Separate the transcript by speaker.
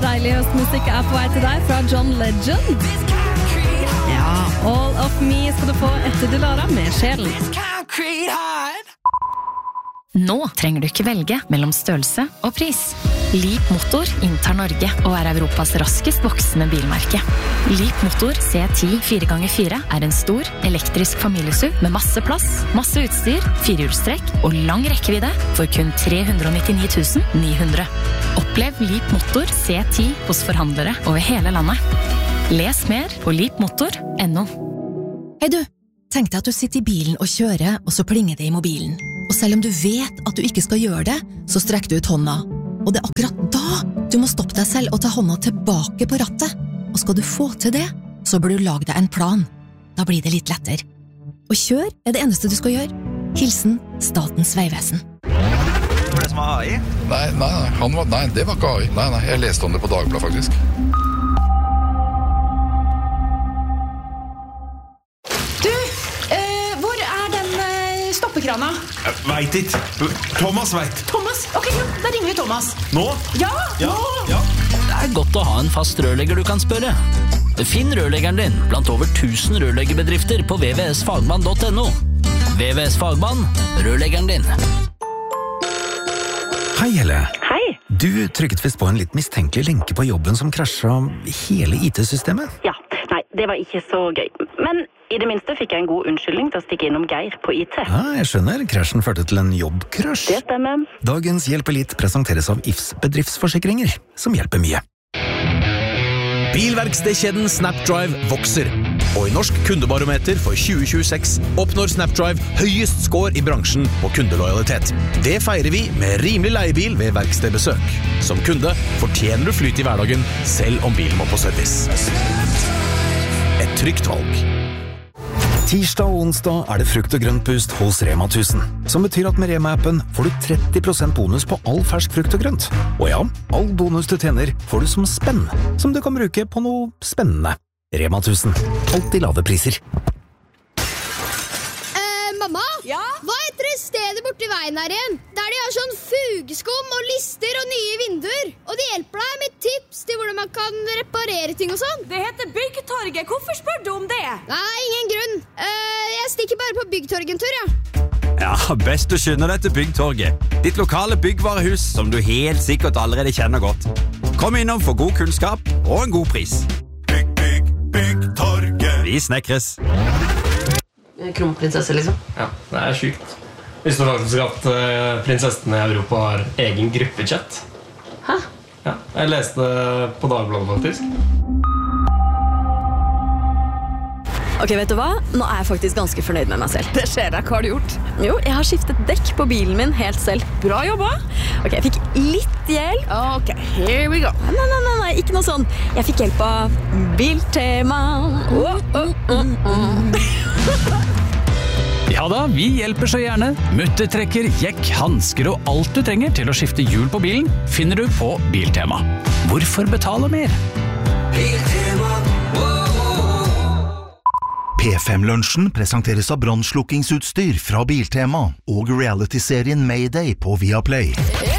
Speaker 1: deilig høstmusikk på vei til deg fra John Legend. Ja, All of Me skal du få etter Dilara med Sjelen.
Speaker 2: Nå trenger du ikke velge mellom størrelse og pris. Leap Motor inntar Norge og Europas raskest voksende bilmerke. Leap Motor C10 4x4 en stor, elektrisk familieSUV med masse plass, masse utstyr, firehjulstrekk og lang rekkevidde for kun 399 900. Opplev Leap Motor C10 hos forhandlere over hele landet. Les mer på leapmotor.no.
Speaker 3: Hei du, tenk deg at du sitter i bilen og kjører, og så plinger det i mobilen. Og selv om du vet at du ikke skal gjøre det, så strekker du ut hånda. Og det akkurat da du må stoppe deg selv og ta hånda tilbake på rattet. Og skal du få til det, så bør du lage deg en plan. Da blir det litt lettere. Og kjør det eneste du skal gjøre. Hilsen Statens Vegvesen.
Speaker 4: Var det som var AI?
Speaker 5: Nei, det var ikke AI. Nei, jeg leste om det på Dagbladet faktisk.
Speaker 6: Stoppekrana.
Speaker 4: Vet ikke. Thomas vet.
Speaker 6: Thomas? Ok, da ringer vi Thomas.
Speaker 4: Nå?
Speaker 6: Ja.
Speaker 7: Det godt å ha en fast rørlegger du kan spørre. Finn rørleggeren din blant over 1000 rørleggerbedrifter på vvsfagmann.no. VVS Fagmann, rørleggeren din.
Speaker 8: Hei, Helle.
Speaker 6: Hei.
Speaker 8: Du trykket visst på en litt mistenkelig lenke på jobben som krasjet hele IT-systemet.
Speaker 6: Ja, nei, det var ikke så gøy. Men i det minste fikk jeg en god unnskyldning til å stikke innom Geir på IT.
Speaker 8: Ja, jeg skjønner. Krasjen førte til en jobbkrasj.
Speaker 6: Det stemmer.
Speaker 8: Dagens Hjelp Elite presenteres av IFs bedriftsforsikringer, som hjelper mye.
Speaker 9: Bilverkstedkjeden Snapdrive vokser. Og i Norsk kundebarometer for 2026 oppnår Snapdrive høyest score i bransjen på kundelojalitet. Det feirer vi med rimelig leiebil ved verkstedbesøk. Som kunde fortjener du flyt i hverdagen, selv om bilen må på service. Et trygt valg.
Speaker 8: Tirsdag og onsdag det frukt- og grøntboost hos Rema 1000, som betyr at med Rema-appen får du 30% bonus på all fersk frukt og grønt. Og ja, all bonus du tjener får du som spenn, som du kan bruke på noe spennende. Rema 1000. Alltid lave priser.
Speaker 10: Mamma? Ja? Hva heter det stedet borti veien her igjen? Der de har sånn fugeskum og lister og nye vinduer. Og de hjelper deg med tips til hvordan man kan reparere ting og sånn.
Speaker 11: Det heter Byggtorget. Hvorfor spør du om det?
Speaker 10: Nei, ingen grunn. Jeg stikker bare på Byggtorget en tur, ja.
Speaker 12: Ja, best du skynder deg til Byggtorget. Ditt lokale byggvarehus som du helt sikkert allerede kjenner godt. Kom innom for god kunnskap og en god pris. Byggtorget. Vi snekres.
Speaker 13: Kronprinsesse, liksom.
Speaker 14: Ja, det sykt. Visste du faktisk at prinsessene i Europa har egen gruppechat?
Speaker 13: Hæ?
Speaker 14: Ja, jeg leste på Dagbladet faktisk.
Speaker 15: Ok, vet du hva? Nå jeg faktisk ganske fornøyd med meg selv.
Speaker 11: Det skjer deg, hva har du gjort?
Speaker 15: Jo, jeg har skiftet dekk på bilen min helt selv.
Speaker 11: Bra jobba!
Speaker 15: Ok, jeg fikk litt hjelp.
Speaker 11: Ok, here we go.
Speaker 15: Nei, ikke noe sånn. Jeg fikk hjelp av Biltema.
Speaker 16: Ja da, vi hjelper så gjerne. Muttertrekker, jekk, handsker og alt du trenger til å skifte hjul på bilen, finner du på Biltema. Hvorfor betale mer?
Speaker 17: Biltema. P5-lunsjen presenteres av brannslukkingsutstyr fra Biltema og reality-serien Mayday på Viaplay.